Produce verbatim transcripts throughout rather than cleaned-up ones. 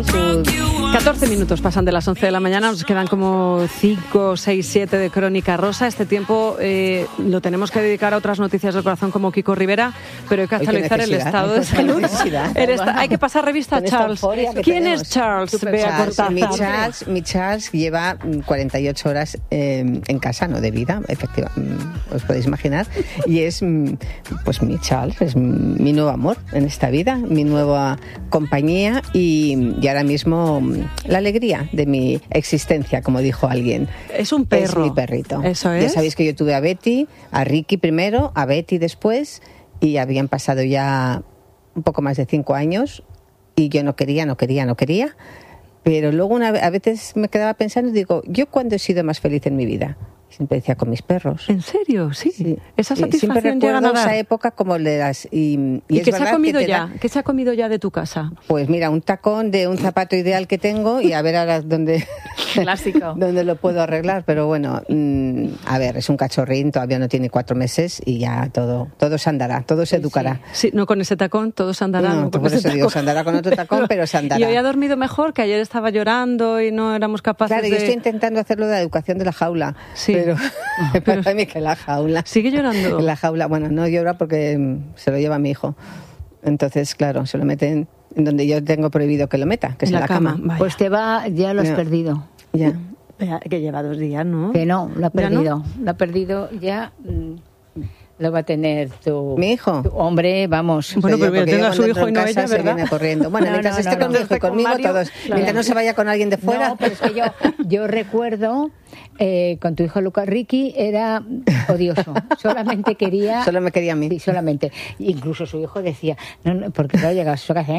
catorce minutos pasan de las once de la mañana, nos quedan como cinco, seis, siete de Crónica Rosa. Este tiempo eh, lo tenemos que dedicar a otras noticias del corazón como Kiko Rivera, pero hay que actualizar el estado de salud. El esta- hay que pasar revista a Charles. ¿Quién tenemos? es Charles? Super Bea Charles. Cortázar. Mi Charles, mi Charles lleva cuarenta y ocho horas eh, en casa, no de vida, efectivamente, os podéis imaginar, y es pues mi Charles, es mi nuevo amor en esta vida, mi nueva compañía y, y ahora mismo la alegría de mi existencia, como dijo alguien. Es un perro. Es mi perrito. Eso es. Ya sabéis que yo tuve a Betty, a Ricky primero, a Betty después, y habían pasado ya un poco más de cinco años y yo no quería, no quería, no quería. Pero luego una, a veces me quedaba pensando y digo, ¿yo cuándo he sido más feliz en mi vida? Siempre decía con mis perros. ¿En serio? Sí. Sí. Esa Sí, satisfacción siempre llega a recuerdo dar. esa época como de las... Y, y ¿Y es qué se ha verdad comido que te ya? da- ¿Qué se ha comido ya de tu casa? Pues mira, un tacón de un zapato ideal que tengo y a ver ahora dónde, Clásico. dónde lo puedo arreglar. Pero bueno, mmm, a ver, es un cachorrín, todavía no tiene cuatro meses y ya todo, todo se andará, todo se educará. Sí, no con ese tacón, todos andarán. No, no con por ese eso digo, tacón. se andará con otro tacón, pero se andará. Y hoy ha dormido mejor, que ayer estaba llorando y no éramos capaces Claro, de... yo estoy intentando hacerlo de la educación de la jaula, Sí. pero, pero para mí que la jaula... Sigue llorando. En la jaula, bueno, no llora porque mm, se lo lleva mi hijo. Entonces, claro, se lo meten en donde yo tengo prohibido que lo meta, que es en la cama. Vaya. Pues te va, ya lo has Ya. perdido. Ya. Que lleva dos días, ¿no? Que no, lo ha ¿Ya no? perdido. Lo ha perdido ya. mm, Lo va a tener tu, ¿Mi hijo? tu hombre, vamos. Bueno, Soy yo, pero mira, porque tenga yo su cuando hijo entro y no en casa ella, se ¿verdad? viene corriendo. Bueno, No, mientras no, esté no, con no. mi hijo y conmigo, Con Mario, todos. claro. Mientras no se vaya con alguien de fuera. No, pero es que yo, yo recuerdo eh, con tu hijo Lucas, Ricky era odioso. Solamente quería. Solo me quería a mí. Sí, solamente. Incluso su hijo decía, no, no, porque no llegaba a su casa.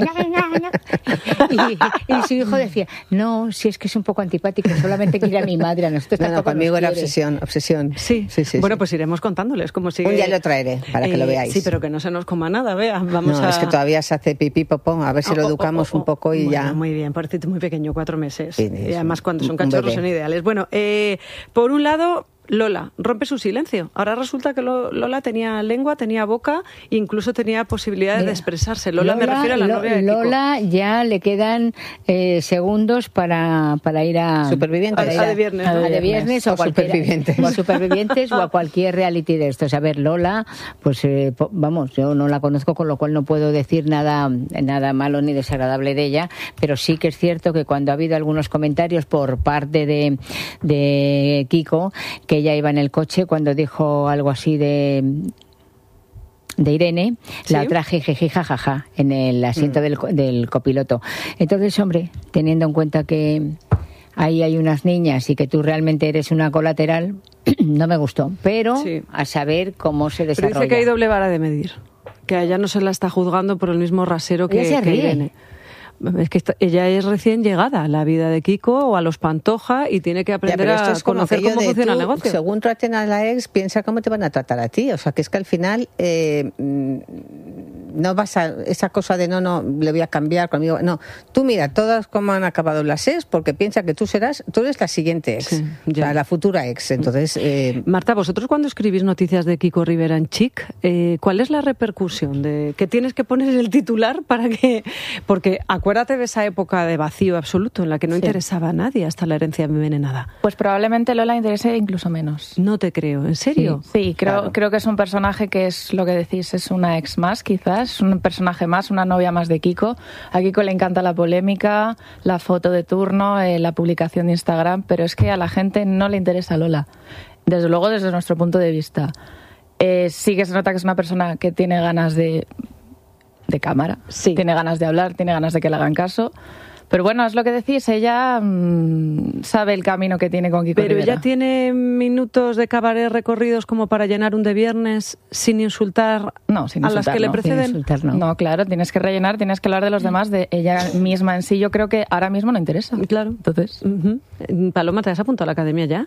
Y, y su hijo decía, no, si es que es un poco antipático, solamente quiere a mi madre, a nosotros No, no, tampoco conmigo nos era quiere. obsesión, obsesión. Sí. sí, sí. Bueno, sí. pues iremos contándoles cómo sigue. Un día lo traeré para que lo Eh, veáis. Sí, pero que no se nos coma nada, vea. Vamos no, a... es que todavía se hace pipí popó, a ver si Oh, lo oh, educamos oh, oh, un poco y bueno, ya. Muy bien, parecito muy pequeño, cuatro meses. Sí, y es además un- cuando son un cachorros bebé. son ideales. Bueno, eh, por un lado, Lola rompe su silencio. Ahora resulta que Lo- Lola tenía lengua, tenía boca e incluso tenía posibilidades Mira, de expresarse. Lola, me refiero a la Lo- novia de Kiko. Lola ya le quedan eh, segundos para, para ir a Supervivientes. para ir A de viernes, a ¿no? de viernes o, O cualquier- supervivientes. o a supervivientes o a cualquier reality de estos. A ver, Lola, pues eh, po- vamos, yo no la conozco, con lo cual no puedo decir nada nada malo ni desagradable de ella, pero sí que es cierto que cuando ha habido algunos comentarios por parte de, de Kiko, que ella iba en el coche cuando dijo algo así de de Irene, ¿Sí? la traje jeje jajaja en el asiento Mm. del, co- del copiloto. Entonces, hombre, teniendo en cuenta que ahí hay unas niñas y que tú realmente eres una colateral, no me gustó. Pero Sí. a saber cómo se Pero desarrolla. dice que hay doble vara de medir. Que a ella no se la está juzgando por el mismo rasero que, Ella se que ríe. Irene. Es que está- ella es recién llegada a la vida de Kiko o a los Pantoja y tiene que Ya, aprender pero esto a es como conocer aquello cómo de funciona tú, el negocio. Según traten a la ex, piensa cómo te van a tratar a ti. O sea, que es que al final eh, mm, no vas a esa cosa de no, no, le voy a cambiar conmigo. No, tú mira todas cómo han acabado las ex porque piensa que tú serás, tú eres la siguiente ex, Sí, o ya. sea, la futura ex. Entonces, eh, Marta, vosotros cuando escribís noticias de Kiko Rivera en Chic, eh, ¿cuál es la repercusión de que tienes que poner el titular para que...? Porque acuérdate de esa época de vacío absoluto en la que no Sí. interesaba a nadie hasta la herencia envenenada. Pues probablemente Lola interese incluso menos. No te creo, ¿en serio? Sí, creo, Claro. creo que es un personaje que es lo que decís, es una ex más quizás, un personaje más, una novia más de Kiko. A Kiko le encanta la polémica, la foto de turno, eh, la publicación de Instagram, pero es que a la gente no le interesa Lola. Desde luego, desde nuestro punto de vista. Eh, sí que se nota que es una persona que tiene ganas de, de cámara, Sí. tiene ganas de hablar, tiene ganas de que le hagan caso. Pero bueno, es lo que decís, ella mm, sabe el camino que tiene con Kiko Pero Rivera. ella tiene minutos de cabaret recorridos como para llenar un de viernes sin insultar No, sin a las insultar, que le no. preceden. Sin insultar, no. No, claro, tienes que rellenar, tienes que hablar de los demás, de ella misma en sí. Yo creo que ahora mismo no interesa. Claro. Entonces, Ujú. Paloma, ¿te has apuntado a la academia ya?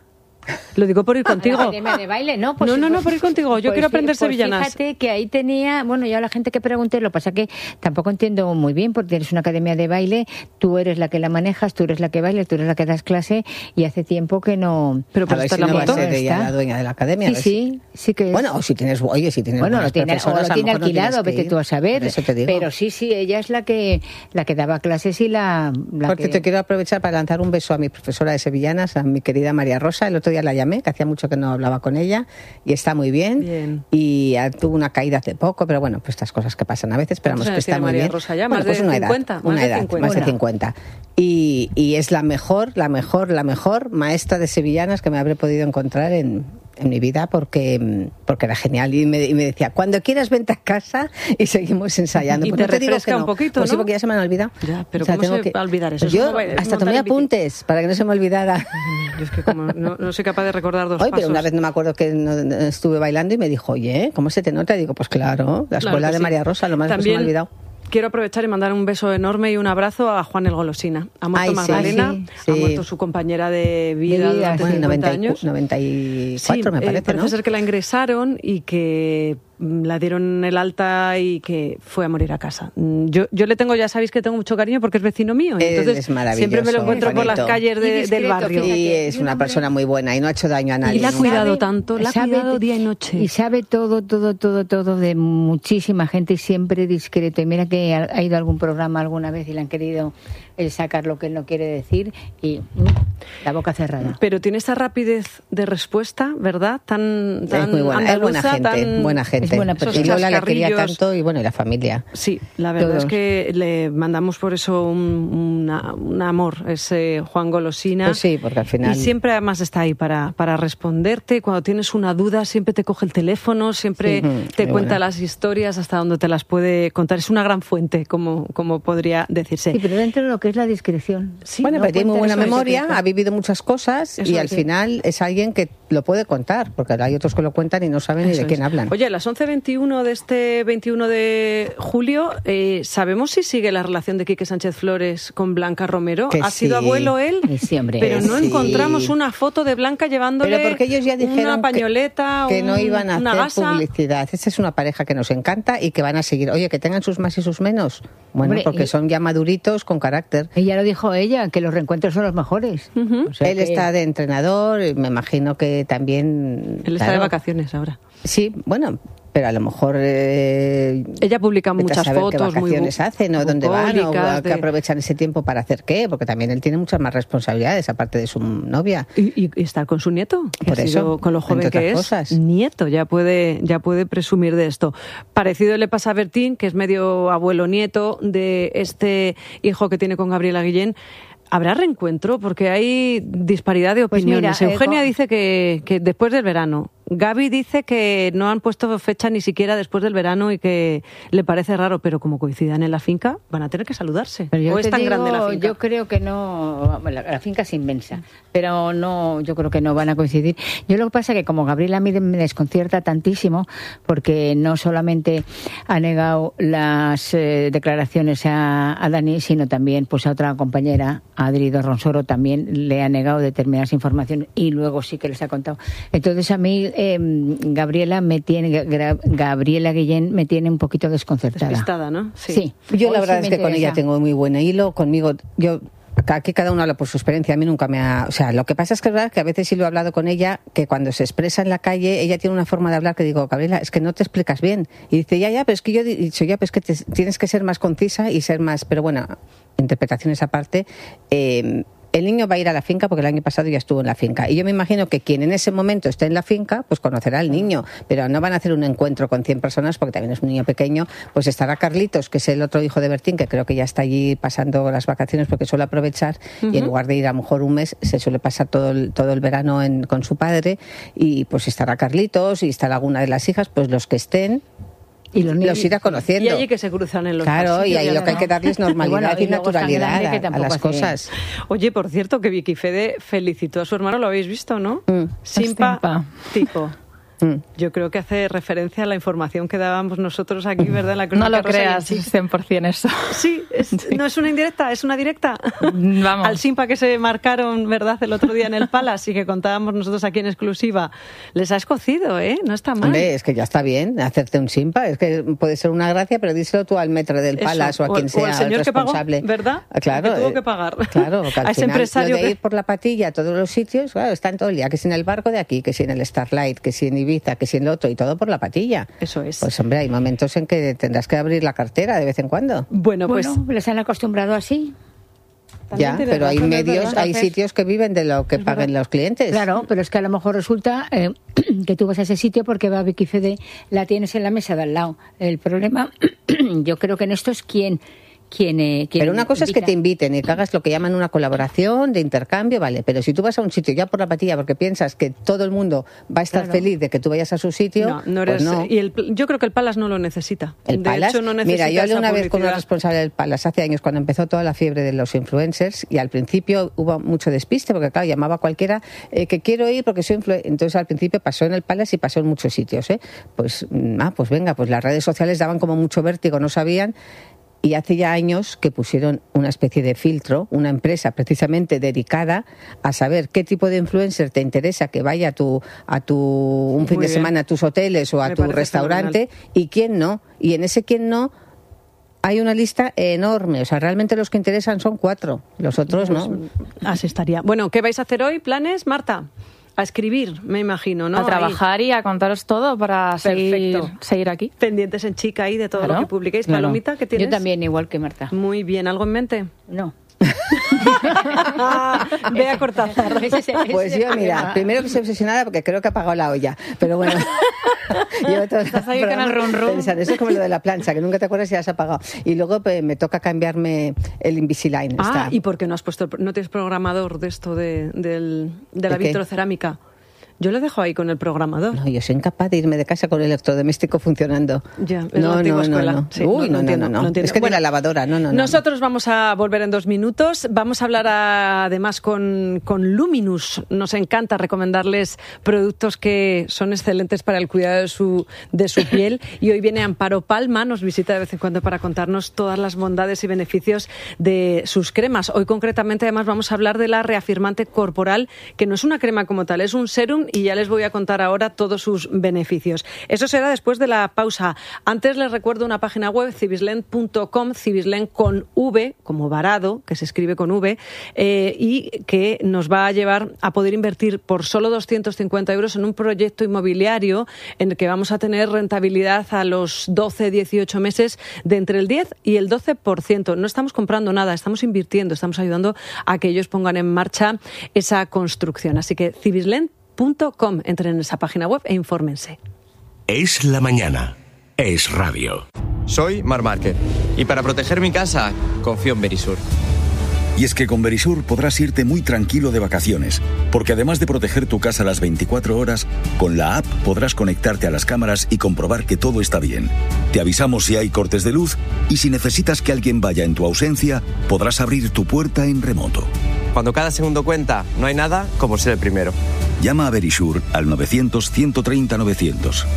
Lo digo por ir contigo. ¿A la academia de baile? No, pues, no, no, no, por ir contigo. Yo pues, quiero aprender pues sevillanas. Fíjate que ahí tenía, bueno, yo a la gente que pregunté, lo que pasa que tampoco entiendo muy bien, porque tienes una academia de baile, tú eres la que la manejas, tú eres la que bailas, tú eres la que das clase, y hace tiempo que no... Pero pues está si la no moto. Va a ser ella la dueña de la academia. Sí, sí, sí que es. Bueno, o si tienes, oye, si tienes bueno, lo tiene, o lo tiene alquilado, no vete tú a saber. Eso te digo. Pero sí, sí, ella es la que la que daba clases y la... la porque que... te quiero aprovechar para lanzar un beso a mi profesora de sevillanas, a mi querida María Rosa. El otro día la llamé, que hacía mucho que no hablaba con ella, y está muy bien. bien. Y tuvo una caída hace poco, pero bueno, pues estas cosas que pasan a veces, esperamos que está muy María bien. Rosa ya? Bueno, ¿Más pues de una cincuenta? edad, una edad, más de cincuenta. Y, y es la mejor, la mejor, la mejor maestra de sevillanas que me habré podido encontrar en, en mi vida, porque, porque era genial. Y me, y me decía, cuando quieras vente a casa y seguimos ensayando. Y pues te, no te refresca digo que no. un poquito, pues ¿no? sí, porque ya se me han olvidado. Ya, pero o sea, ¿cómo se que... va a olvidar eso? Pues yo eso no hasta tomé apuntes para que no se me olvidara. Yo es que como no, no soy capaz de recordar dos Hoy, pasos. Pero una vez no me acuerdo que no, estuve bailando y me dijo, oye, ¿cómo se te nota? Y digo, pues claro, la escuela claro de sí. María Rosa, lo más que se me ha olvidado. Quiero aprovechar y mandar un beso enorme y un abrazo a Juan el Golosina. Ha muerto Ay, Magdalena, sí, sí. ha muerto su compañera de vida, de vida durante bueno, cincuenta noventa, años. noventa y cuatro, sí, me parece, eh, parece ¿no? ser que la ingresaron y que la dieron el alta y que fue a morir a casa. Yo, yo le tengo, ya sabéis que tengo mucho cariño porque es vecino mío. Y entonces es maravilloso. Siempre me lo encuentro por las calles de, discreto, del barrio. Y es una persona muy buena y no ha hecho daño a nadie. Y la ha ¿no? cuidado sabe, tanto, la ha sabe, cuidado día y noche. Y sabe todo, todo, todo, todo de muchísima gente y siempre discreto. Y mira que ha, ha ido a algún programa alguna vez y le han querido eh, sacar lo que él no quiere decir y mm, la boca cerrada. Pero tiene esa rapidez de respuesta, ¿verdad? Tan, tan es muy buena, andaluza, es buena gente, tan... buena gente. Es buena y Lola la quería tanto y bueno, y la familia. Sí, la verdad Todos. es que le mandamos por eso un, una, un amor, ese Juan Golosina. Pues sí, porque al final... Y siempre además está ahí para, para responderte. Cuando tienes una duda, siempre te coge el teléfono, siempre sí, te cuenta buena. las historias hasta donde te las puede contar. Es una gran fuente, como, como podría decirse. Sí, pero dentro de lo que es la discreción. Sí, bueno, no pero tiene muy buena memoria, ha vivido muchas cosas eso y al final es alguien que lo puede contar, porque hay otros que lo cuentan y no saben eso ni de quién es. hablan. Oye, a las once veintiuno de este veintiuno de julio, eh, ¿sabemos si sigue la relación de Quique Sánchez Flores con Blanca Romero? Que ¿Ha sí. sido abuelo él? Sí, hombre. Pero no sí. encontramos una foto de Blanca llevándole pero porque ellos ya dijeron una pañoleta, que, que un, no iban a una hacer gasa. publicidad. Esta es una pareja que nos encanta y que van a seguir. Oye, que tengan sus más y sus menos. Bueno, hombre, porque y... son ya maduritos con carácter. Ella lo dijo ella, que los reencuentros son los mejores. Uh-huh. O sea él que... está de entrenador, y me imagino que también... Él está claro, de vacaciones ahora. Sí, bueno... Pero a lo mejor eh, ella publica muchas fotos qué vacaciones muy hacen o dónde van o de... que aprovechan ese tiempo para hacer qué, porque también él tiene muchas más responsabilidades aparte de su novia y, y estar con su nieto, que por ha eso sido, con lo joven que es cosas. nieto, ya puede ya puede presumir de esto. Parecido le pasa a Bertín, que es medio abuelo nieto de este hijo que tiene con Gabriela Guillén. ¿Habrá reencuentro? Porque hay disparidad de opiniones. Pues mira, Eugenia eh, dice que, que después del verano. Gaby dice que no han puesto fecha ni siquiera después del verano y que le parece raro, pero como coincidan en la finca, van a tener que saludarse. ¿O es tan digo, grande la finca? Yo creo que no, la, la finca es inmensa, pero no, yo creo que no van a coincidir. Yo lo que pasa es que como Gabriela a mí me desconcierta tantísimo, porque no solamente ha negado las eh, declaraciones a, a Dani, sino también pues a otra compañera, a Adri Ronsoro, también le ha negado determinadas informaciones y luego sí que les ha contado. Entonces a mí Eh, Gabriela me tiene Gabriela Guillén me tiene un poquito desconcertada. Despistada, ¿no? Sí. sí. Yo la verdad sí es que interesa. Con ella tengo muy buen hilo. Conmigo, yo aquí cada uno habla por su experiencia. A mí nunca me ha... O sea, lo que pasa es que es verdad que a veces sí lo he hablado con ella, que cuando se expresa en la calle, ella tiene una forma de hablar que digo, Gabriela, es que no te explicas bien. Y dice, ya, ya, pero es que yo he dicho, ya, pero es que te, tienes que ser más concisa y ser más... Pero bueno, interpretaciones aparte... Eh, el niño va a ir a la finca porque el año pasado ya estuvo en la finca. Y yo me imagino que quien en ese momento esté en la finca, pues conocerá al niño. Pero no van a hacer un encuentro con cien personas porque también es un niño pequeño. Pues estará Carlitos, que es el otro hijo de Bertín, que creo que ya está allí pasando las vacaciones porque suele aprovechar. Uh-huh. Y en lugar de ir a lo mejor un mes, se suele pasar todo el, todo el verano en, con su padre. Y pues estará Carlitos y estará alguna de las hijas, pues los que estén. Y los, los irá conociendo. Y allí que se cruzan en los Claro, y ahí lo que hay que darles normalidad y, bueno, y, y naturalidad a, a las cosas. Oye, por cierto, que Vicky Fede felicitó a su hermano, ¿lo habéis visto, no? Mm. Simpático. Mm. Yo creo que hace referencia a la información que dábamos nosotros aquí, ¿verdad? En la no lo creas, es cien por ciento eso. Sí, es, sí, no es una indirecta, es una directa. Vamos. Al Simpa que se marcaron, ¿verdad?, el otro día en el Palace y que contábamos nosotros aquí en exclusiva. Les ha escocido, ¿eh? No está mal. Hombre, es que ya está bien hacerte un Simpa. Es que puede ser una gracia, pero díselo tú al maître del Palace o a quien o, sea o el, señor el responsable. Que pagó, ¿verdad? Claro. Que tuvo que pagar. Claro, que al a ese final, empresario lo de ir que... por la patilla a todos los sitios, claro, están todo el día, que si en el barco de aquí, que si en el Starlight, que si en Ibiza, que si en lo otro, y todo por la patilla. Eso es. Pues hombre, hay momentos en que tendrás que abrir la cartera de vez en cuando. Bueno, pues... Bueno, les han acostumbrado así. Ya, pero hay medios, hay sitios que viven de lo que paguen los clientes. Claro, pero es que a lo mejor resulta eh, que tú vas a ese sitio porque va Vicky Fede, la tienes en la mesa de al lado. El problema, yo creo que en esto es quién... Quien, eh, quien pero una cosa invita. Es que te inviten y que hagas lo que llaman una colaboración de intercambio, vale, pero si tú vas a un sitio ya por la patilla porque piensas que todo el mundo va a estar claro. feliz de que tú vayas a su sitio, no, no eres, pues no. Y el, yo creo que el Palace no lo necesita. El de Palace, hecho, no necesita. Mira, yo hablé una vez con publicidad. una responsable del Palace hace años cuando empezó toda la fiebre de los influencers y al principio hubo mucho despiste porque claro, llamaba a cualquiera eh, que quiero ir porque soy influencer. Entonces al principio pasó en el Palace y pasó en muchos sitios, ¿eh? Pues, ah, pues venga, pues las redes sociales daban como mucho vértigo, no sabían. Y hace ya años que pusieron una especie de filtro, una empresa precisamente dedicada a saber qué tipo de influencer te interesa que vaya a tu, a tu un Muy fin de bien. semana a tus hoteles o a Me tu restaurante fenomenal. Y quién no. Y en ese quién no hay una lista enorme. O sea, realmente los que interesan son cuatro. Los otros pues, no. Así estaría. Bueno, ¿qué vais a hacer hoy? ¿Planes, Marta? A escribir, me imagino, ¿no? A trabajar ahí. Y a contaros todo para seguir, seguir aquí. Pendientes en Chica ahí de todo claro. lo que publiquéis. Claro. Palomita, ¿qué tienes? Yo también, igual que Marta. Muy bien. ¿Algo en mente? No. Ve a Cortázar. Pues yo, mira, primero que estoy obsesionada porque creo que ha apagado la olla. Pero bueno, yo todo estás ahí con el run run. Pensando, eso es como lo de la plancha, que nunca te acuerdas si has apagado. Y luego pues, me toca cambiarme el Invisalign. Ah, está. ¿y por qué no has puesto, no tienes programador de esto de, del, de la vitrocerámica? Yo lo dejo ahí con el programador. No, yo soy incapaz de irme de casa con el electrodoméstico funcionando. Ya, es no, la antigua no, escuela. No, no. Sí, Uy, no, no, entiendo, no, no, no entiendo. Es que bueno, ni la lavadora, no, no, no. Nosotros vamos a volver en dos minutos. Vamos a hablar a, además con, con Luminous. Nos encanta recomendarles productos que son excelentes para el cuidado de su, de su piel. Y hoy viene Amparo Palma, nos visita de vez en cuando para contarnos todas las bondades y beneficios de sus cremas. Hoy concretamente además vamos a hablar de la reafirmante corporal, que no es una crema como tal, es un serum y ya les voy a contar ahora todos sus beneficios. Eso será después de la pausa. Antes les recuerdo una página web, cibislent punto com, Cibislent con V, como varado, que se escribe con V, eh, y que nos va a llevar a poder invertir por solo doscientos cincuenta euros en un proyecto inmobiliario en el que vamos a tener rentabilidad a los doce, dieciocho meses de entre el diez y el doce por ciento. No estamos comprando nada, estamos invirtiendo, estamos ayudando a que ellos pongan en marcha esa construcción. Así que cibislent punto com, entren en esa página web e infórmense. Es la mañana, es radio. Soy Marc Márquez y para proteger mi casa confío en Verisur. Y es que con Verisur podrás irte muy tranquilo de vacaciones, porque además de proteger tu casa las veinticuatro horas, con la app podrás conectarte a las cámaras y comprobar que todo está bien. Te avisamos si hay cortes de luz y si necesitas que alguien vaya en tu ausencia, podrás abrir tu puerta en remoto. Cuando cada segundo cuenta, no hay nada como ser el primero. Llama a Verisur al novecientos, ciento treinta, novecientos.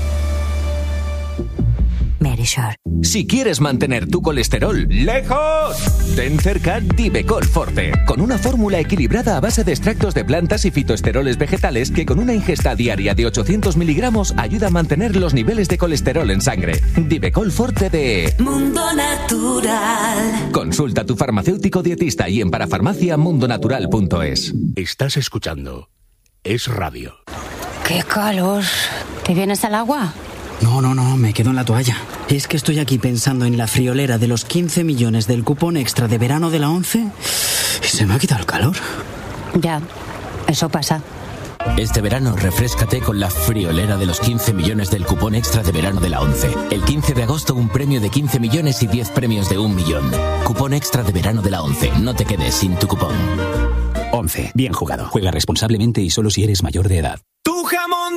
Verisur. Si quieres mantener tu colesterol lejos, ten cerca Divecol Forte, con una fórmula equilibrada a base de extractos de plantas y fitoesteroles vegetales que con una ingesta diaria de ochocientos miligramos ayuda a mantener los niveles de colesterol en sangre. Divecol Forte de Mundo Natural. Consulta a tu farmacéutico dietista y en parafarmacia mundonatural punto es. Estás escuchando Es Radio. ¡Qué calor! ¿Te vienes al agua? No, no, no, me quedo en la toalla. Es que estoy aquí pensando en la friolera de los quince millones del cupón extra de verano de la ONCE y se me ha quitado el calor. Ya, eso pasa. Este verano refréscate con la friolera de los quince millones del cupón extra de verano de la ONCE. El quince de agosto un premio de quince millones y diez premios de un millón. Cupón extra de verano de la ONCE. No te quedes sin tu cupón. ONCE. Bien jugado. Juega responsablemente y solo si eres mayor de edad.